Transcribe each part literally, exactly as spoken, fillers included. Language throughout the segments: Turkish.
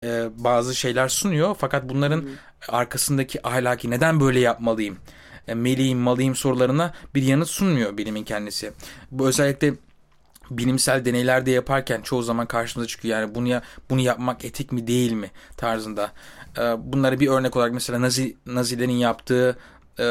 e, bazı şeyler sunuyor. Fakat bunların Hı. arkasındaki ahlaki neden böyle yapmalıyım, e, meliyim, malıyım sorularına bir yanıt sunmuyor bilimin kendisi. Bu özellikle bilimsel deneyler de yaparken çoğu zaman karşımıza çıkıyor. Yani bunu ya, bunu yapmak etik mi değil mi tarzında. E, bunlara bir örnek olarak mesela Nazi Nazilerin yaptığı e,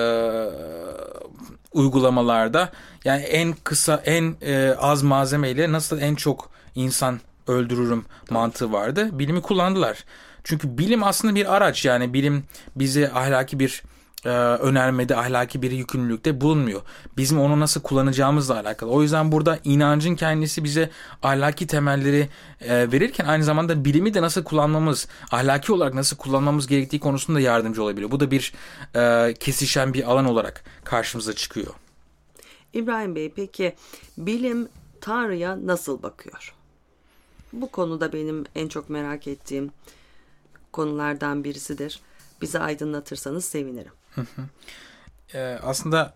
uygulamalarda yani en kısa en e, az malzemeyle nasıl en çok insan öldürürüm Doğru. mantığı vardı. Bilimi kullandılar. Çünkü bilim aslında bir araç, yani bilim bize ahlaki bir e, önermede, ahlaki bir yükümlülükte bulunmuyor. Bizim onu nasıl kullanacağımızla alakalı. O yüzden burada inancın kendisi bize ahlaki temelleri e, verirken aynı zamanda bilimi de nasıl kullanmamız, ahlaki olarak nasıl kullanmamız gerektiği konusunda yardımcı olabiliyor. Bu da bir e, kesişen bir alan olarak karşımıza çıkıyor. İbrahim Bey, peki bilim Tanrı'ya nasıl bakıyor? Bu konuda benim en çok merak ettiğim konulardan birisidir. Bizi aydınlatırsanız sevinirim. E, aslında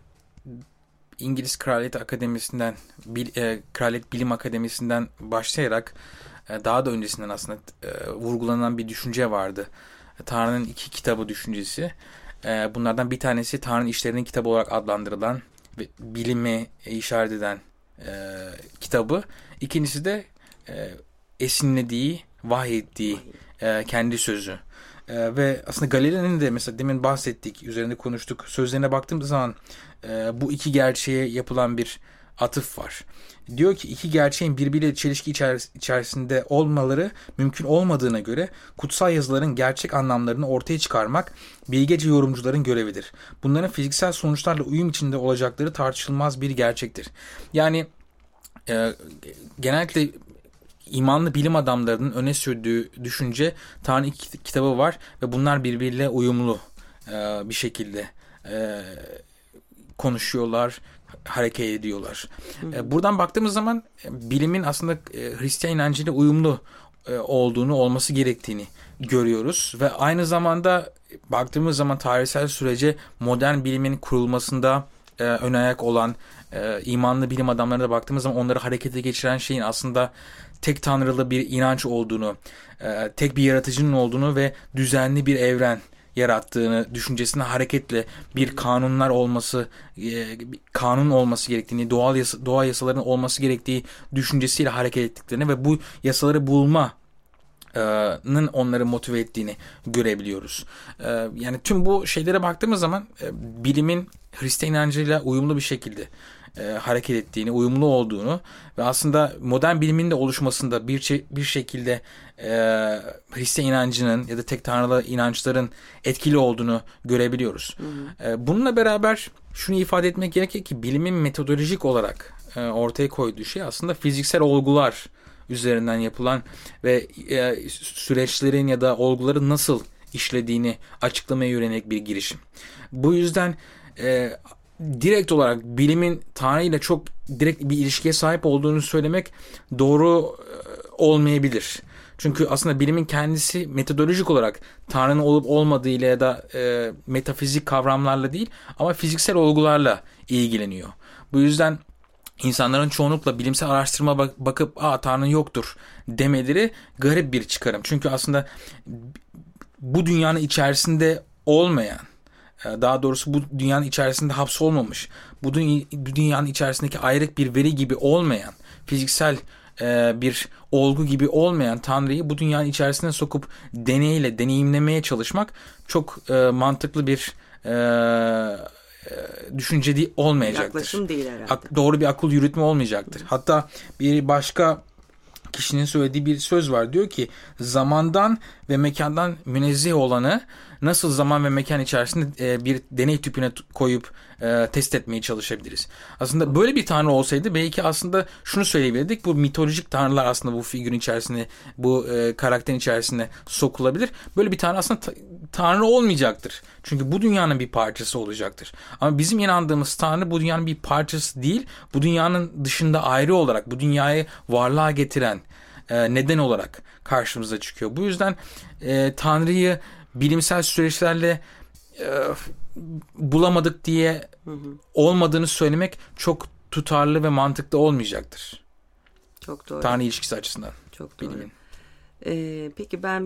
İngiliz Kraliyet Akademisi'nden, Bil, e, Kraliyet Bilim Akademisi'nden başlayarak e, daha da öncesinden aslında e, vurgulanan bir düşünce vardı. Tanrı'nın iki kitabı düşüncesi. E, bunlardan bir tanesi Tanrı'nın işlerinin kitabı olarak adlandırılan ve bilimi işaret eden e, kitabı. İkincisi de e, esinlediği, vahyettiği e, kendi sözü. E, ve aslında Galilei'nin de mesela demin bahsettik, üzerinde konuştuk. Sözlerine baktığımız zaman e, bu iki gerçeğe yapılan bir atıf var. Diyor ki iki gerçeğin birbiriyle çelişki içeris- içerisinde olmaları mümkün olmadığına göre kutsal yazıların gerçek anlamlarını ortaya çıkarmak bilgece yorumcuların görevidir. Bunların fiziksel sonuçlarla uyum içinde olacakları tartışılmaz bir gerçektir. Yani e, genellikle imanlı bilim adamlarının öne sürdüğü düşünce Tanrı iki kitabı var ve bunlar birbiriyle uyumlu e, bir şekilde e, konuşuyorlar, hareket ediyorlar. E, buradan baktığımız zaman e, bilimin aslında e, Hristiyan inancıyla uyumlu e, olduğunu, olması gerektiğini görüyoruz ve aynı zamanda baktığımız zaman tarihsel sürece modern bilimin kurulmasında e, ön ayak olan e, imanlı bilim adamlarına da baktığımız zaman onları harekete geçiren şeyin aslında tek tanrılı bir inanç olduğunu, e, tek bir yaratıcının olduğunu ve düzenli bir evren yarattığını düşüncesine hareketle bir kanunlar olması, e, kanun olması gerektiğini, doğal yasa, doğa yasalarının olması gerektiği düşüncesiyle hareket ettiklerini ve bu yasaları bulma nın onları motive ettiğini görebiliyoruz. Yani tüm bu şeylere baktığımız zaman bilimin Hristiyan inancıyla uyumlu bir şekilde hareket ettiğini, uyumlu olduğunu ve aslında modern bilimin de oluşmasında bir bir şekilde Hristiyan inancının ya da tek tanrılı inançların etkili olduğunu görebiliyoruz. Hı hı. Bununla beraber şunu ifade etmek gerekir ki bilimin metodolojik olarak ortaya koyduğu şey aslında fiziksel olgular üzerinden yapılan ve e, süreçlerin ya da olguların nasıl işlediğini açıklamaya yönelik bir girişim. Bu yüzden e, direkt olarak bilimin Tanrı ile çok direkt bir ilişkiye sahip olduğunu söylemek doğru e, olmayabilir. Çünkü aslında bilimin kendisi metodolojik olarak Tanrı'nın olup olmadığı ile ya da e, metafizik kavramlarla değil ama fiziksel olgularla ilgileniyor. Bu yüzden İnsanların çoğunlukla bilimsel araştırma bak- bakıp aa Tanrı yoktur demeleri garip bir çıkarım. Çünkü aslında bu dünyanın içerisinde olmayan, daha doğrusu bu dünyanın içerisinde hapsolmamış, bu, dü- bu dünyanın içerisindeki ayrık bir veri gibi olmayan, fiziksel e, bir olgu gibi olmayan Tanrı'yı bu dünyanın içerisine sokup deneyle deneyimlemeye çalışmak çok e, mantıklı bir e, düşünce değil, olmayacaktır. Yaklaşım değil herhalde. Ak- doğru bir akıl yürütme olmayacaktır. Hatta bir başka kişinin söylediği bir söz var. Diyor ki zamandan ve mekandan münezzeh olanı nasıl zaman ve mekan içerisinde e, bir deney tüpüne t- koyup e, test etmeye çalışabiliriz. Aslında böyle bir tanrı olsaydı belki aslında şunu söyleyebilirdik. Bu mitolojik tanrılar aslında bu figürün içerisinde, bu e, karakterin içerisine sokulabilir. Böyle bir tanrı aslında ta- tanrı olmayacaktır. Çünkü bu dünyanın bir parçası olacaktır. Ama bizim inandığımız tanrı bu dünyanın bir parçası değil. Bu dünyanın dışında ayrı olarak bu dünyayı varlığa getiren e, neden olarak karşımıza çıkıyor. Bu yüzden e, Tanrı'yı bilimsel süreçlerle e, bulamadık diye Hı hı. olmadığını söylemek çok tutarlı ve mantıklı olmayacaktır. Çok doğru. Tanrı ilişkisi açısından. Çok doğru. Bilimin. Ee, peki ben